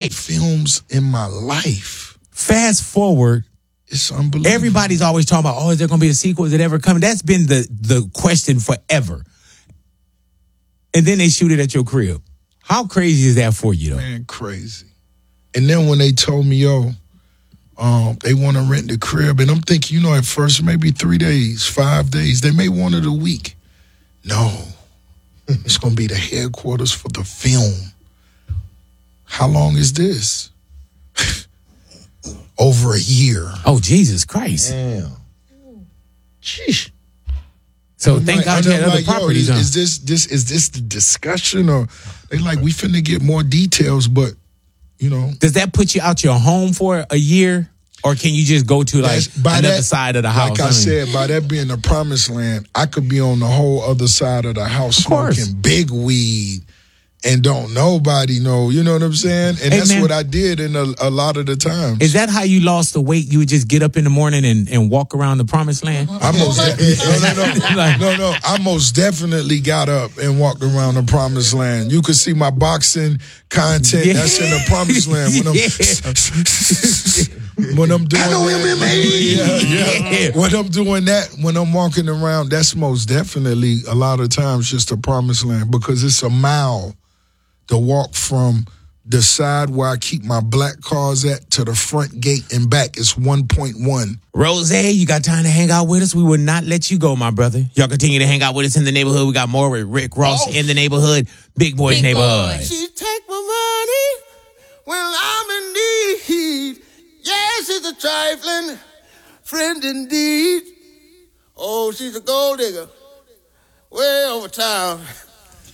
right. films in my life. Fast forward. It's unbelievable. Everybody's always talking about, is there going to be a sequel? Is it ever coming? That's been the question forever. And then they shoot it at your crib. How crazy is that for you, though? Man, crazy. And then when they told me, they want to rent the crib, and I'm thinking, at first maybe 3 days, 5 days. They may want it a week. No. It's going to be the headquarters for the film. How long is this? Over a year. Oh, Jesus Christ. Damn. Sheesh. So thank God you had other properties. Is this the discussion, or they like, we finna get more details, but Does that put you out your home for a year? Or can you just go to another side of the house? Like I said, by that being the promised land, I could be on the whole other side of the house smoking big weed and don't nobody know. You know what I'm saying? And that's what I did in a lot of the times. Is that how you lost the weight? You would just get up in the morning and walk around the promised land? I most definitely got up and walked around the promised land. You could see my boxing content that's in the promised land when I'm doing when I'm doing that, when I'm walking around, that's most definitely a lot of times just the promised land, because it's a mile to walk from the side where I keep my black cars at to the front gate and back. It's 1.1. Rose, you got time to hang out with us? We will not let you go, my brother. Y'all continue to hang out with us in the neighborhood. We got more with Rick Ross in the neighborhood. Big Boy's Neighborhood. She take my money when I'm in need. Yes, she's a trifling friend indeed. Oh, she's a gold digger way over town.